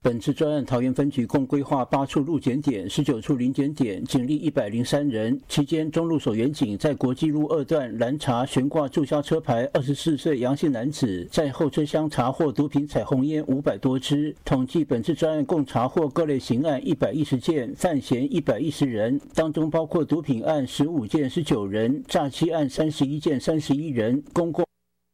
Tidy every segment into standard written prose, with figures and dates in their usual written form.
本次专案桃园分局共规划8处路检点、19处临检点，警力103人。期间，中路所员警在国际路2段拦查悬挂注销车牌24岁阳性男子，在后车厢查获毒品彩虹烟500多支。统计本次专案共查获各类刑案110件，犯嫌110人，当中包括毒品案15件19人，诈欺案31件31人，公共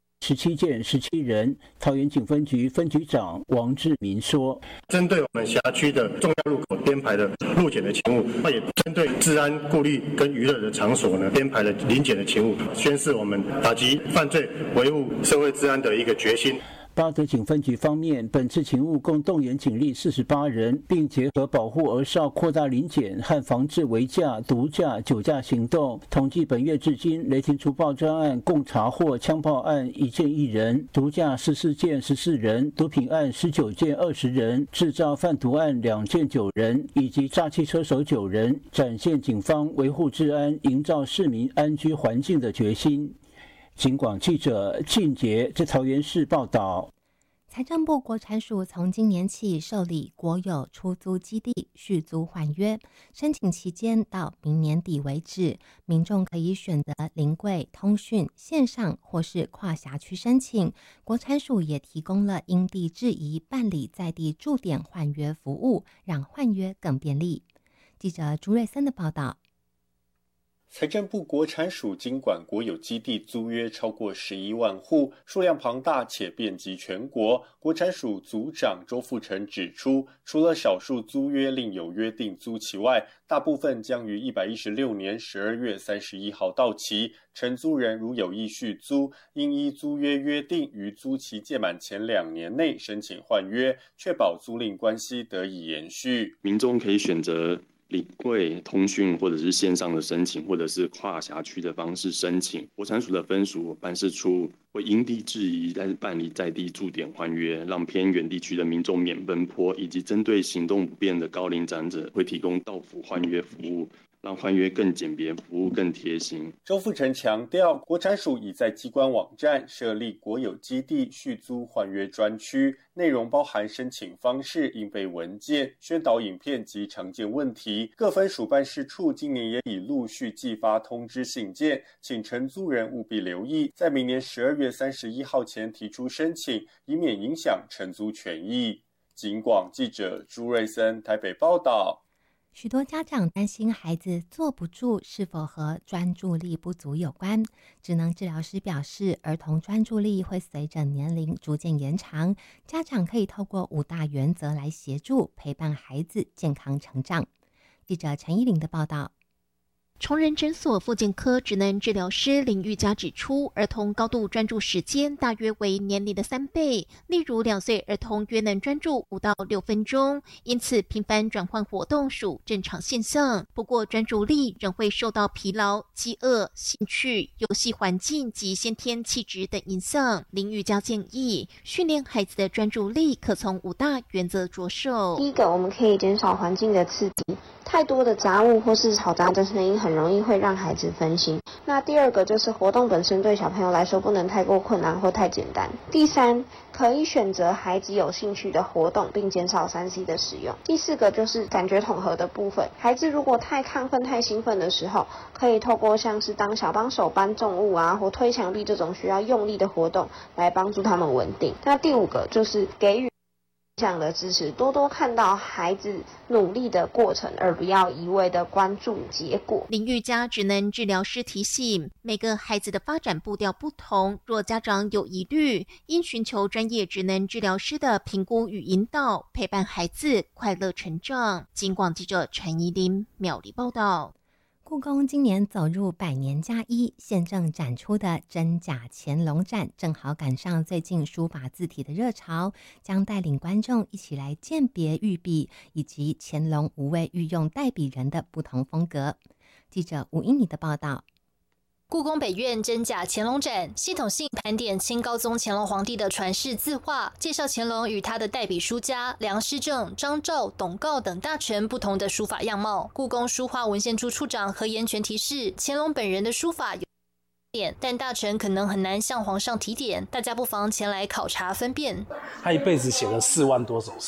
17件17人。桃园警分局分局长王志民说：“ 针对我们辖区的重要路口编排的路检的勤务，那也针对治安顾虑跟娱乐的场所呢编排了临检的勤务，宣示我们打击犯罪、维护社会治安的一个决心。” 八德警分局方面，本次勤务共动员警力48人，并结合保护儿少扩大临检和防治违驾、毒驾、酒驾行动。统计本月至今，雷霆除暴专案共查获枪炮案1件1人，毒驾14件14人，毒品案19件20人，制造贩毒案2件9人，以及诈欺车手9人，展现警方维护治安、营造市民安居环境的决心。警广记者靳杰在桃园市报道。 财政部国产署从今年起受理国有出租基地续租换约，申请期间到明年底为止，民众可以选择临柜、通讯、线上或是跨辖区申请。国产署也提供了因地制宜办理在地驻点换约服务，让换约更便利。记者朱瑞森的报道。 财政部国产署经管国有基地租约超过11万户，数量庞大且遍及全国。国产署组长周富成指出，除了少数租约另有约定租期外，大部分将于116年12月31号到期。承租人如有意续租，应依租约约定于租期届满前2年内申请换约，确保租赁关系得以延续。 民众可以选择临柜、通讯或者是线上的申请，或者是跨辖区的方式申请。国产署的分署办事处会因地制宜办理在地驻点换约，让偏远地区的民众免奔波，以及针对行动不便的高龄长者，会提供到府换约服务，让换约更简便，服务更贴心。 周富成强调，国产署已在机关网站设立国有基地续租换约专区，内容包含申请方式、应备文件、宣导影片及常见问题。各分署办事处今年也已陆续寄发通知信件，请承租人务必留意，在明年12月31号前提出申请，以免影响承租权益。警广记者朱瑞森台北报道。 许多家长担心孩子坐不住是否和专注力不足有关。职能治疗师表示，儿童专注力会随着年龄逐渐延长，家长可以透过5大原则来协助陪伴孩子健康成长。记者陈依玲的报道。 崇仁诊所复健科职能治疗师林玉佳指出，儿童高度专注时间大约为年龄的3倍，例如2岁儿童约能专注5到6分钟，因此频繁转换活动属正常现象。不过专注力仍会受到疲劳、饥饿、兴趣、游戏环境及先天气质等影响。林玉佳建议，训练孩子的专注力可从5大原则着手。 第一个，我们可以减少环境的刺激，太多的杂物或是嘈杂的声音很容易会让孩子分心。那第二个就是活动本身对小朋友来说不能太过困难或太简单。第三，可以选择孩子有兴趣的活动，并减少3C 的使用。第4个就是感觉统合的部分，孩子如果太亢奋、太兴奋的时候，可以透过像是当小帮手搬重物啊，或推墙壁这种需要用力的活动来帮助他们稳定。那第5个就是给予这样的支持，多多看到孩子努力的过程，而不要一味的关注结果。 林玉佳职能治疗师提醒，每个孩子的发展步调不同，若家长有疑虑，应寻求专业职能治疗师的评估与引导，陪伴孩子快乐成长。警广记者陈怡琳苗栗报道。 故宫今年走入100年+1，现正展出的真假乾隆展正好赶上最近书法字体的热潮，将带领观众一起来鉴别御笔以及乾隆5位御用代笔人的不同风格。记者吴英妮的报道。 故宫北院真假乾隆展系统性盘点清高宗乾隆皇帝的传世字画，介绍乾隆与他的代笔书家梁师正、张照、董诰等大臣不同的书法样貌。故宫书画文献处处长何延全提示，乾隆本人的书法有点，但大臣可能很难向皇上提点，大家不妨前来考察分辨。 他一辈子写了4万多首诗，